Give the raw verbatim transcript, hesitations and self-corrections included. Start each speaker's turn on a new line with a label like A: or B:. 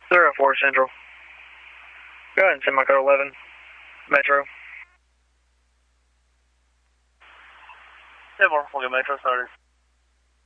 A: Zero four Central. Go ahead and send my code eleven. Metro.
B: ten four, we'll get Metro started.